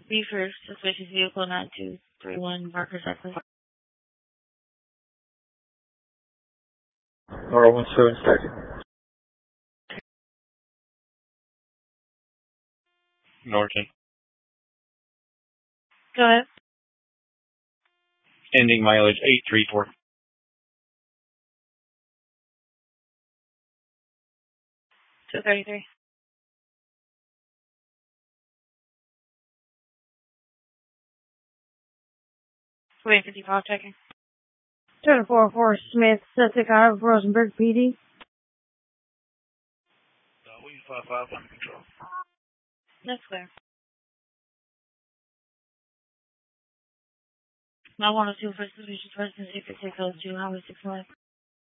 B for suspicious vehicle 9231 Barker Cyclist. R17 stacking. Norton. Go ahead. Ending mileage 834. To 33. Wait, 55 checking. 24-4 Smith, Sussex Ave, Rosenberg, PD. William 55 under control. That's clear. I want to see for suspicious person 602 Highway 6 West.